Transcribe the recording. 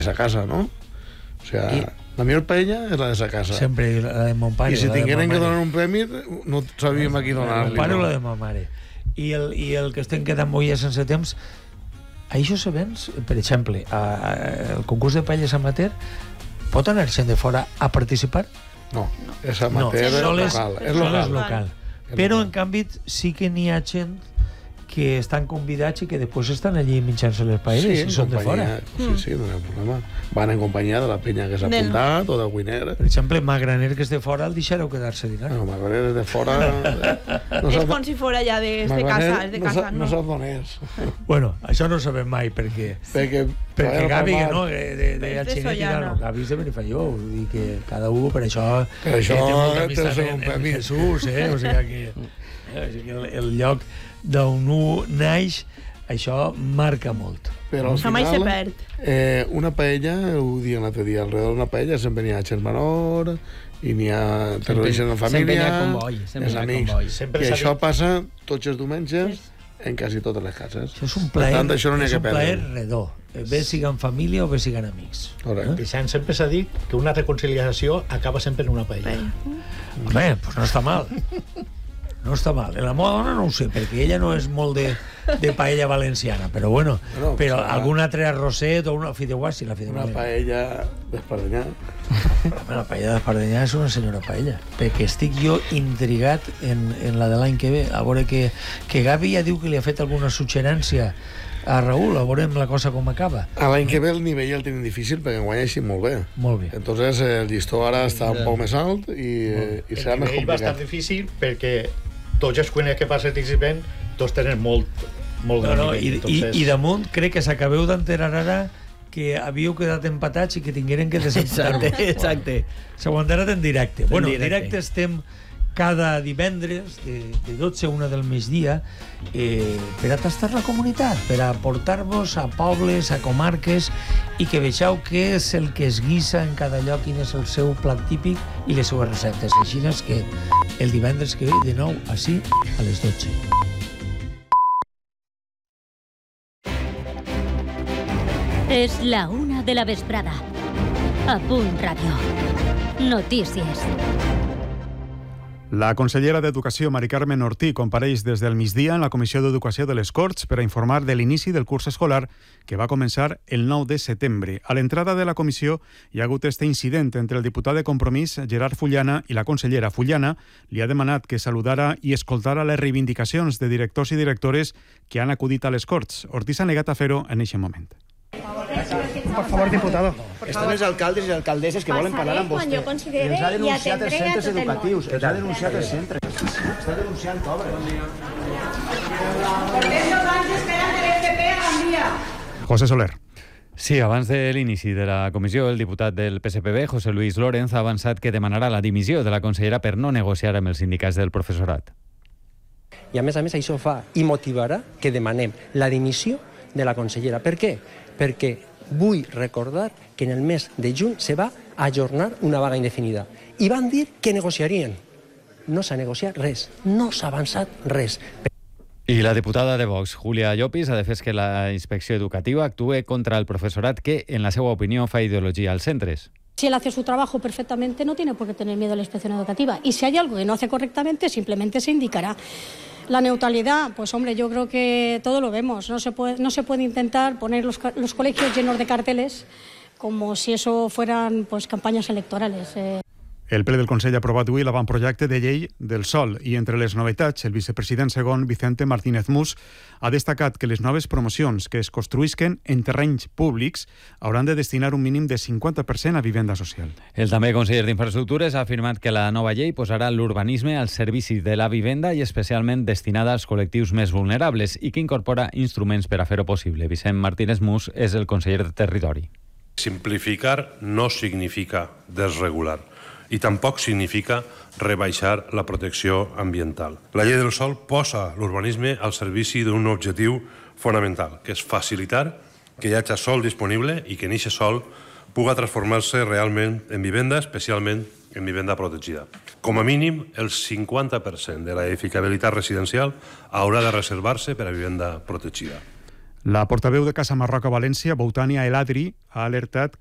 esa casa, ¿no? O sea, la millor paella és la de esa casa. Sempre la de mon pare. I si tingueren que donar un premi, no sabíem a qui donar-li. Mon pare o la de ma mare. I el que estem quedant molt ja sense temps, això sabents, per exemple, el concurs de paelles amateur, pot anar gent de fora a participar? No, és amateur, és local. Però, en canvi, sí que n'hi ha gent que estan convidats i que després estan allí menjant-se les paelles i són de fora. Sí, no hi ha problema. Van en companyia de la penya que s'ha apuntat o del cuiner. Per exemple, Magraner, que és de fora, el deixareu quedar-se a dinar. No, Magraner és de fora... És com si fora ja de casa, és de casa, no sap d'on és. Bueno, això no ho sabem mai, perquè Gavi, no? De Alxineta, Gavi és de Benifaió, vull dir que cada un, per això... Per això té el segon premi. Jesús, o sigui que el lloc d'on un naix, això marca molt. Però al final, una paella, ho diem l'altre dia, alrededor d'una paella sempre n'hi ha gent menor i n'hi ha terroristes en família, els amics. I això passa tots els diumenges en quasi totes les cases. Això és un plaer redó. Bé siguen família o bé siguen amics. Sempre s'ha dit que una reconciliació acaba sempre en una paella. Home, doncs no està mal. No està mal. La meva dona no ho sé, perquè ella no és molt de paella valenciana, però bueno, però algun altre arrosset o una fideuà, sí, la fideuà. Una paella d'Espardenya. La paella d'Espardenya és una senyora paella, perquè estic jo intrigat en la de l'any que ve, a veure que Gavi ja diu que li ha fet alguna suggerència a Raül, a veurem la cosa com acaba. A l'any que ve el nivell el tenim difícil perquè guanya així molt bé. Molt bé. Entonces el llistó ara està un poc més alt i serà més complicat. El nivell va estar difícil perquè tots els cuiners que participen tots tenen molt gran nivell. I damunt crec que s'acabeu d'enterar ara que havíeu quedat empatats i que tingueren que desempatar-vos. Exacte. S'aguantaran en directe. Bueno, en directe estem cada divendres de 12 a 1 del migdia per a tastar la comunitat, per a portar-vos a pobles, a comarques i que veieu què és el que es guisa en cada lloc, quin és el seu plat típic i les seues receptes. Així és que el divendres que ve de nou així a les 12. És la 1 de la vesprada. A Punt Ràdio. Notícies. La consellera d'Educació, Mari Carmen Ortí, compareix des del migdia en la Comissió d'Educació de les Corts per a informar de l'inici del curs escolar que va començar el 9 de setembre. A l'entrada de la comissió hi ha hagut este incident entre el diputat de Compromís, Gerard Fullana, i la consellera. Fullana li ha demanat que saludara i escoltara les reivindicacions de directors i directores que han acudit a les Corts. Ortí s'ha negat a fer-ho en aquest moment. Por favor, diputado. Estan els alcaldes i alcaldesses que volen parlar amb vostè. Els ha denunciat els centres educatius. Els ha denunciat els centres. Està denunciant obres. Portem 2 anys esperant de l'FP a dia. José Soler. Sí, abans de l'inici de la comissió, el diputat del PSPB, José Luis Lorenz, ha avançat que demanarà la dimissió de la consellera per no negociar amb els sindicats del professorat. I a més, això fa i motivarà que demanem la dimissió de la consellera. Per què? Perquè vull recordar que en el mes de juny se va ajornar una vaga indefinida. I van dir que negociarien. No s'ha negociat res. No s'ha avançat res. I la diputada de Vox, Julia Llopis, ha defès que la inspecció educativa actue contra el professorat que, en la seva opinió, fa ideologia als centres. Si él hace su trabajo perfectamente, no tiene por qué tener miedo a la inspección educativa. Y si hay algo que no hace correctamente, simplemente se indicará. La neutralidad, pues hombre, yo creo que todo lo vemos. No se puede intentar poner los colegios llenos de carteles como si eso fueran pues campañas electorales. El ple del Consell ha aprovat avui l'avantprojecte de llei del sòl i entre les novetats, el vicepresident segon, Vicente Martínez Mus, ha destacat que les noves promocions que es construïsquen en terrenys públics hauran de destinar un mínim de 50% a vivenda social. El també conseller d'Infraestructures ha afirmat que la nova llei posarà l'urbanisme al servici de la vivenda i especialment destinada als col·lectius més vulnerables i que incorpora instruments per a fer-ho possible. Vicent Martínez Mus és el conseller de Territori. Simplificar no significa desregular. I tampoc significa rebaixar la protecció ambiental. La llei del sòl posa l'urbanisme al servici d'un objectiu fonamental, que és facilitar que hi hagi sòl disponible i que en aquest sòl puga transformar-se realment en vivenda, especialment en vivenda protegida. Com a mínim, el 50% de la edificabilitat residencial haurà de reservar-se per a vivenda protegida. La portaveu de Casa Marroca València, Boutania El Adri, ha alertat